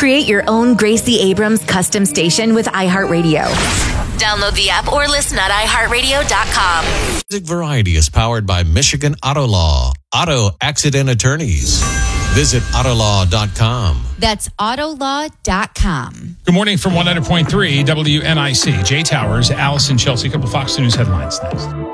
Create your own Gracie Abrams custom station with iHeartRadio. Download the app or listen at iHeartRadio.com. Music Variety is powered by Michigan Auto Law. Auto accident attorneys. Visit Autolaw.com. That's Autolaw.com. Good morning from 100.3 WNIC. Jay Towers, Allison Chelsea. A couple Fox News headlines next.